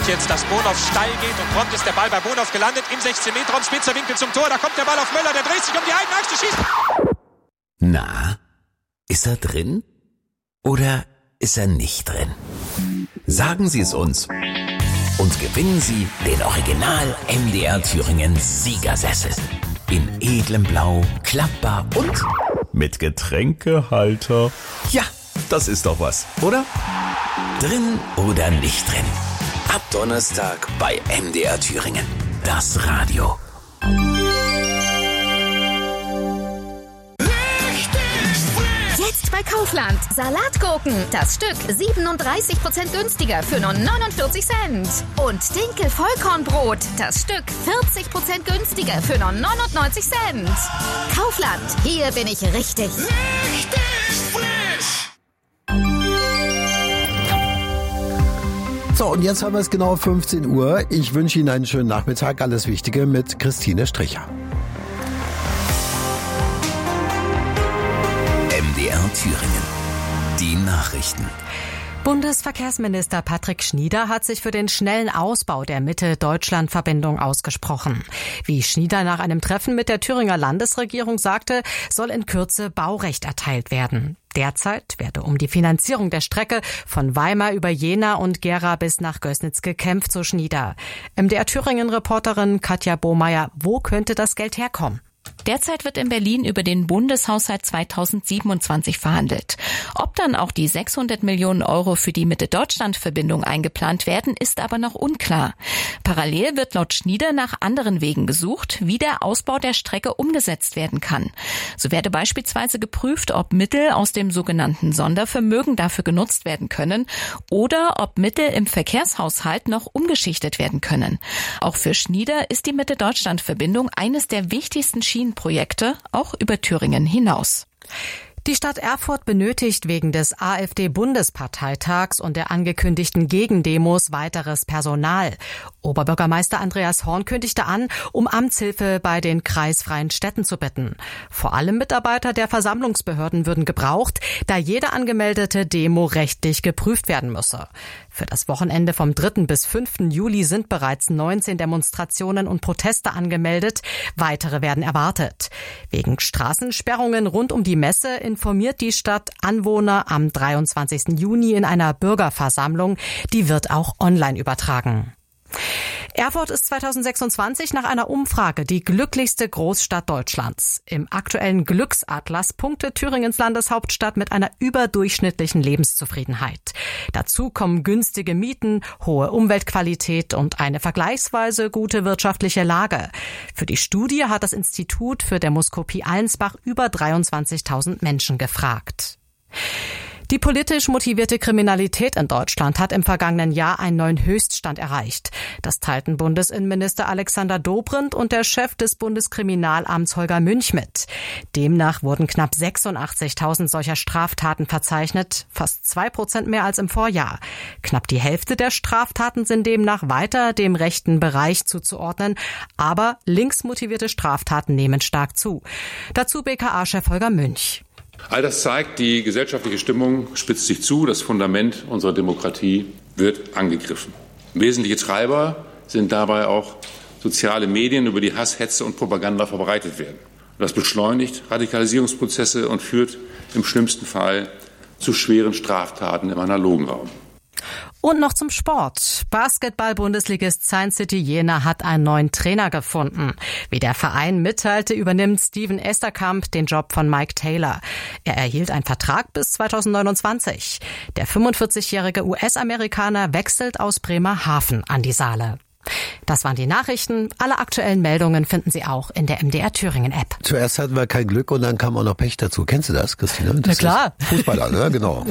jetzt, dass Bonhoff steil geht und prompt ist der Ball bei Bonhoff gelandet im 16-Meter-Raum, spitzer Winkel zum Tor, da kommt der Ball auf Möller, der dreht sich um die eigene Achse, schießt. Na, ist er drin oder ist er nicht drin? Sagen Sie es uns und gewinnen Sie den Original MDR Thüringen Siegersessel. In edlem Blau, klappbar und mit Getränkehalter. Ja, das ist doch was, oder? Drin oder nicht drin? Ab Donnerstag bei MDR Thüringen. Das Radio. Jetzt bei Kaufland. Salatgurken. Das Stück 37% günstiger für nur 49 Cent. Und Dinkel-Vollkornbrot. Das Stück 40% günstiger für nur 99 Cent. Kaufland. Hier bin ich richtig. Richtig frisch. So, und jetzt haben wir es genau 15 Uhr. Ich wünsche Ihnen einen schönen Nachmittag. Alles Wichtige mit Christine Stricher. MDR Thüringen. Die Nachrichten. Bundesverkehrsminister Patrick Schnieder hat sich für den schnellen Ausbau der Mitte-Deutschland-Verbindung ausgesprochen. Wie Schnieder nach einem Treffen mit der Thüringer Landesregierung sagte, soll in Kürze Baurecht erteilt werden. Derzeit werde um die Finanzierung der Strecke von Weimar über Jena und Gera bis nach Gößnitz gekämpft, so Schnieder. MDR Thüringen-Reporterin Katja Bohmeier, wo könnte das Geld herkommen? Derzeit wird in Berlin über den Bundeshaushalt 2027 verhandelt. Ob dann auch die 600 Millionen Euro für die Mitte-Deutschland-Verbindung eingeplant werden, ist aber noch unklar. Parallel wird laut Schnieder nach anderen Wegen gesucht, wie der Ausbau der Strecke umgesetzt werden kann. So werde beispielsweise geprüft, ob Mittel aus dem sogenannten Sondervermögen dafür genutzt werden können oder ob Mittel im Verkehrshaushalt noch umgeschichtet werden können. Auch für Schnieder ist die Mitte-Deutschland-Verbindung eines der wichtigsten Schienenprojekte, auch über Thüringen hinaus. Die Stadt Erfurt benötigt wegen des AfD-Bundesparteitags und der angekündigten Gegendemos weiteres Personal. Oberbürgermeister Andreas Horn kündigte an, um Amtshilfe bei den kreisfreien Städten zu bitten. Vor allem Mitarbeiter der Versammlungsbehörden würden gebraucht, da jede angemeldete Demo rechtlich geprüft werden müsse. Für das Wochenende vom 3. bis 5. Juli sind bereits 19 Demonstrationen und Proteste angemeldet. Weitere werden erwartet. Wegen Straßensperrungen rund um die Messe informiert die Stadt Anwohner am 23. Juni in einer Bürgerversammlung. Die wird auch online übertragen. Erfurt ist 2026 nach einer Umfrage die glücklichste Großstadt Deutschlands. Im aktuellen Glücksatlas punktet Thüringens Landeshauptstadt mit einer überdurchschnittlichen Lebenszufriedenheit. Dazu kommen günstige Mieten, hohe Umweltqualität und eine vergleichsweise gute wirtschaftliche Lage. Für die Studie hat das Institut für Demoskopie Allensbach über 23.000 Menschen gefragt. Die politisch motivierte Kriminalität in Deutschland hat im vergangenen Jahr einen neuen Höchststand erreicht. Das teilten Bundesinnenminister Alexander Dobrindt und der Chef des Bundeskriminalamts Holger Münch mit. Demnach wurden knapp 86.000 solcher Straftaten verzeichnet, fast 2% mehr als im Vorjahr. Knapp die Hälfte der Straftaten sind demnach weiter dem rechten Bereich zuzuordnen, aber linksmotivierte Straftaten nehmen stark zu. Dazu BKA-Chef Holger Münch. All das zeigt, die gesellschaftliche Stimmung spitzt sich zu, das Fundament unserer Demokratie wird angegriffen. Wesentliche Treiber sind dabei auch soziale Medien, über die Hass, Hetze und Propaganda verbreitet werden. Das beschleunigt Radikalisierungsprozesse und führt im schlimmsten Fall zu schweren Straftaten im analogen Raum. Und noch zum Sport. Basketball-Bundesligist Science City Jena hat einen neuen Trainer gefunden. Wie der Verein mitteilte, übernimmt Steven Esterkamp den Job von Mike Taylor. Er erhielt einen Vertrag bis 2029. Der 45-jährige US-Amerikaner wechselt aus Bremerhaven an die Saale. Das waren die Nachrichten. Alle aktuellen Meldungen finden Sie auch in der MDR Thüringen App. Zuerst hatten wir kein Glück und dann kam auch noch Pech dazu. Kennst du das, Christine? Das Na klar. Ist Fußballer, ne? Genau.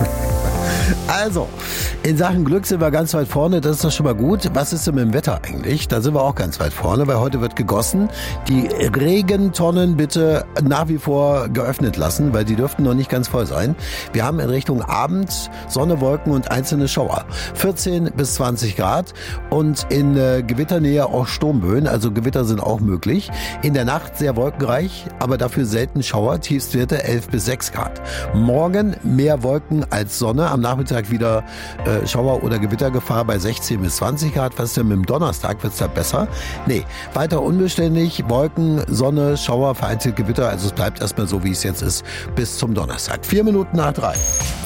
Also, in Sachen Glück sind wir ganz weit vorne, das ist doch schon mal gut. Was ist denn mit dem Wetter eigentlich? Da sind wir auch ganz weit vorne, weil heute wird gegossen. Die Regentonnen bitte nach wie vor geöffnet lassen, weil die dürften noch nicht ganz voll sein. Wir haben in Richtung Abend Sonne, Wolken und einzelne Schauer. 14 bis 20 Grad und in Gewitternähe auch Sturmböen, also Gewitter sind auch möglich. In der Nacht sehr wolkenreich, aber dafür selten Schauer, Tiefstwerte 11 bis 6 Grad. Morgen mehr Wolken als Sonne, am Nachmittag wieder Schauer- oder Gewittergefahr bei 16 bis 20 Grad. Was ist denn mit dem Donnerstag? Wird's da besser? Nee, weiter unbeständig, Wolken, Sonne, Schauer, vereinzelt Gewitter. Also es bleibt erstmal so, wie es jetzt ist, bis zum Donnerstag. 4 Minuten nach 3.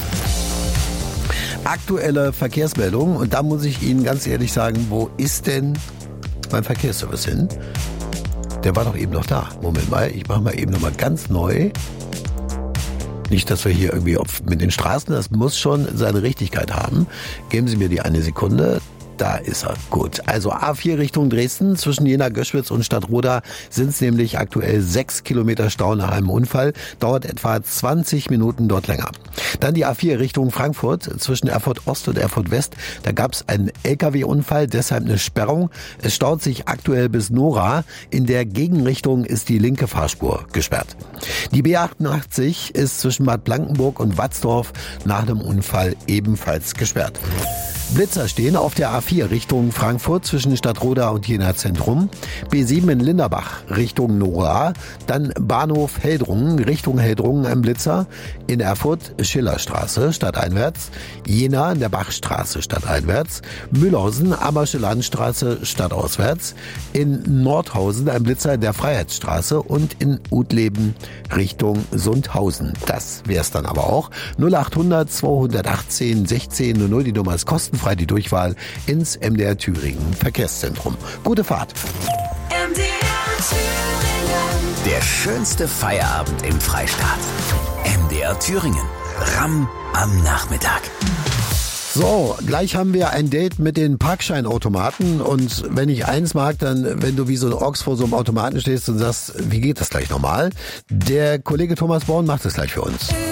Aktuelle Verkehrsmeldung. Und da muss ich Ihnen ganz ehrlich sagen, wo ist denn mein Verkehrsservice hin? Der war doch eben noch da. Moment mal, ich mache mal eben nochmal ganz neu. Nicht, dass wir hier irgendwie mit den Straßen, das muss schon seine Richtigkeit haben. Geben Sie mir die eine Sekunde. Da ist er. Gut. Also A4 Richtung Dresden. Zwischen Jena, Göschwitz und Stadtroda sind es nämlich aktuell 6 Kilometer Stau nach einem Unfall. Dauert etwa 20 Minuten dort länger. Dann die A4 Richtung Frankfurt. Zwischen Erfurt Ost und Erfurt West. Da gab es einen LKW-Unfall, deshalb eine Sperrung. Es staut sich aktuell bis Nora. In der Gegenrichtung ist die linke Fahrspur gesperrt. Die B88 ist zwischen Bad Blankenburg und Watzdorf nach einem Unfall ebenfalls gesperrt. Blitzer stehen auf der A4 Richtung Frankfurt zwischen Stadtroda und Jena Zentrum. B7 in Linderbach Richtung Nora. Dann Bahnhof Heldrungen Richtung Heldrungen ein Blitzer. In Erfurt Schillerstraße stadteinwärts. Jena in der Bachstraße stadteinwärts. Mühlhausen Ammersche Landstraße stadtauswärts. In Nordhausen ein Blitzer in der Freiheitsstraße und in Utleben Richtung Sundhausen. Das wär's dann aber auch. 0800 218 16 00, die Nummer ist kostenfrei, die Durchwahl ins MDR Thüringen Verkehrszentrum. Gute Fahrt. MDR Thüringen. Der schönste Feierabend im Freistaat. MDR Thüringen. Ramm am Nachmittag. So, gleich haben wir ein Date mit den Parkscheinautomaten und wenn ich eins mag, dann wenn du wie so ein Ochs vor so einem Automaten stehst und sagst, wie geht das gleich nochmal? Der Kollege Thomas Born macht das gleich für uns.